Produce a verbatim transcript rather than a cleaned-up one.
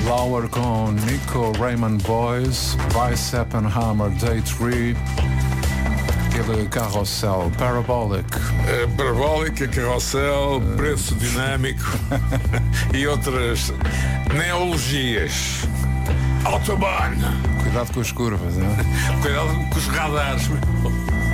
Lauer com Nico Raymond Boys, Bicep and Hammer Day três, aquele carrossel Parabolic. Uh, parabólica, carrossel, uh... preço dinâmico e outras neologias. Autobahn. Cuidado com as curvas, não é? Cuidado com os radares.